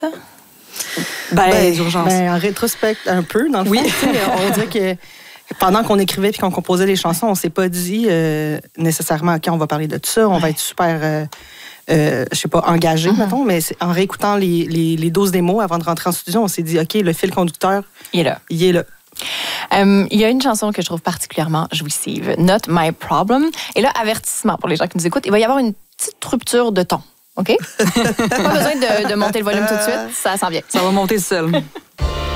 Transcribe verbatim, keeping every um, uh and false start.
Ben, Ben, urgence. ben, en rétrospect, un peu, dans le Oui. fond. tu sais, on dirait que pendant qu'on écrivait et qu'on composait les chansons, on s'est pas dit euh, nécessairement, OK, on va parler de tout ça, on va être super, euh, euh, je sais pas, engagé, Mm-hmm. mettons, mais c'est- en réécoutant les, les, les douze démos avant de rentrer en studio, on s'est dit, OK, le fil conducteur, Il est là. il est là. Euh, il y a une chanson que je trouve particulièrement jouissive, Not My Problem. Et là, avertissement pour les gens qui nous écoutent, il va y avoir une petite rupture de ton. OK? Pas besoin de, de monter le volume tout de suite, ça s'en vient. Ça va monter seul.